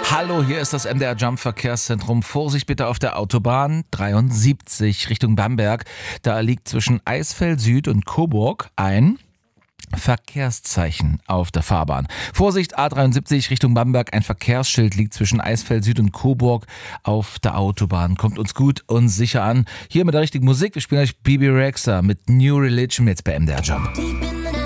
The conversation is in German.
Hallo, hier ist das MDR Jump Verkehrszentrum. Vorsicht bitte auf der Autobahn 73 Richtung Bamberg. Da liegt zwischen Eisfeld Süd und Coburg ein Verkehrszeichen auf der Fahrbahn. Vorsicht, A73 Richtung Bamberg, ein Verkehrsschild liegt zwischen Eisfeld Süd und Coburg auf der Autobahn. Kommt uns gut und sicher an. Hier mit der richtigen Musik, wir spielen euch Bebe Rexha mit New Religion jetzt bei MDR Jump.